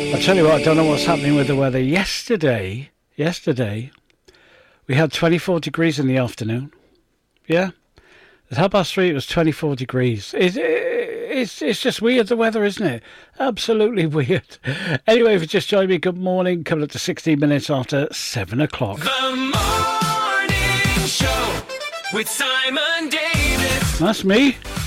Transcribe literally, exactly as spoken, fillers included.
I tell you what, I don't know what's happening with the weather. Yesterday, yesterday, we had twenty-four degrees in the afternoon. Yeah? At half past three, it was twenty-four degrees. It, it, it's, it's just weird, the weather, isn't it? Absolutely weird. Anyway, if you just joined me, good morning. Coming up to sixteen minutes after seven o'clock. The Morning Show with Simon Davis. That's me.